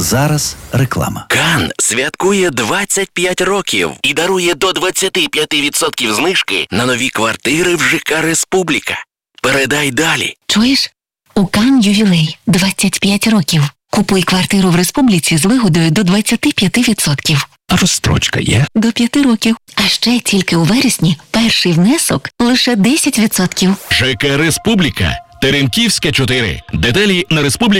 Зараз реклама. Кан святкує 25 років і дарує до 25% знижки на нові квартири в ЖК «Республіка». Передай далі. Чуєш? У Кан ювілей 25 років. Купуй квартиру в Республіці з вигодою до 25%. А розстрочка є? До 5 років. А ще тільки у вересні перший внесок лише 10%. ЖК «Республіка». Теремківська, 4. Деталі на